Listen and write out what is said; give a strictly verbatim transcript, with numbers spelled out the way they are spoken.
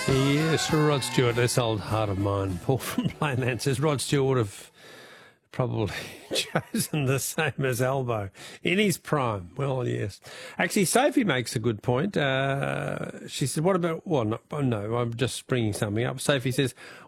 Yes, Rod Stewart, this old heart of mine. Paul from Plainland says Rod Stewart would have probably chosen the same as Albo in his prime. Well, yes. Actually, Sophie makes a good point. Uh, she said, what about, well, no, no, I'm just bringing something up. Sophie says,